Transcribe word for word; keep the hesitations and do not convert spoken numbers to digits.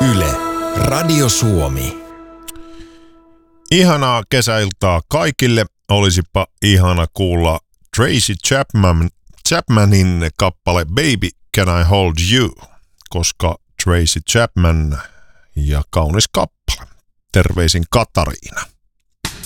Yle, Radio Suomi. Ihanaa kesäiltaa kaikille. Olisipa ihana kuulla Tracy Chapman, Chapmanin kappale Baby Can I Hold You, koska Tracy Chapman ja kaunis kappale. Terveisin Katariina.